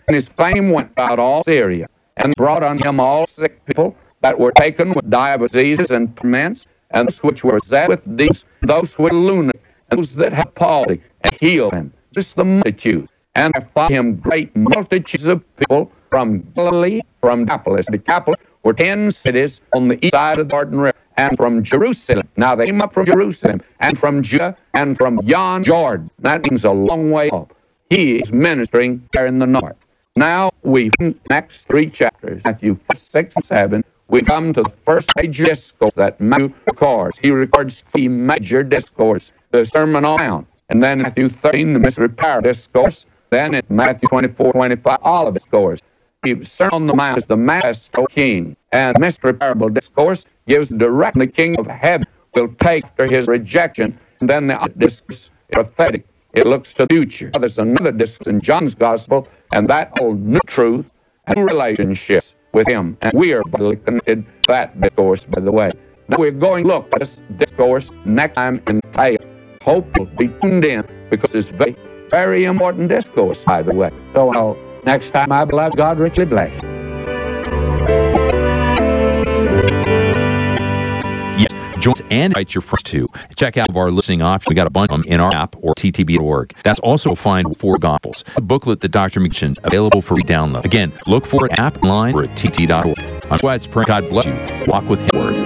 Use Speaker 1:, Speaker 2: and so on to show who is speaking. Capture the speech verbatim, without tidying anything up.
Speaker 1: And his fame went out all Syria, and brought unto him all sick people that were taken with divers diseases and torments, and those which were possessed with demons, those who were lunatic, and those that had palsy, and healed them. Just the multitude. And there followed him great multitudes of people from Galilee, from Decapolis. Decapolis were ten cities on the east side of the Jordan River, and from Jerusalem. Now they came up from Jerusalem, and from Judah, and from yon Jordan. That means a long way off. He is ministering there in the north. Now we, next three chapters, Matthew six and seven, we come to the first major discourse that Matthew records. He records three major discourse, the Sermon on the Mount, and then Matthew thirteen, the mystery parable discourse, then in Matthew twenty-four, twenty-five, Olivet discourse. The Sermon on the Mount is the Master King, and mystery parable discourse gives directly the King of Heaven will take after his rejection, and then the discourse is prophetic. It looks to the future. There's another discourse in John's Gospel, and that holds new truth and relationships with him. And we are vitally connected to that discourse, by the way. Now we're going to look at this discourse next time in detail. Hope you'll be tuned in, because it's very, very important discourse, by the way. So uh, next time, my beloved, God richly bless you.
Speaker 2: Join us and invite your friends to. Check out our listening options. We got a bunch of them in our app or T T B dot org. That's also find Four Gospels, the booklet that Doctor mentioned, available for download. Again, look for an app online or at T T B dot org. I'm glad to pray God bless you. Walk with His Word.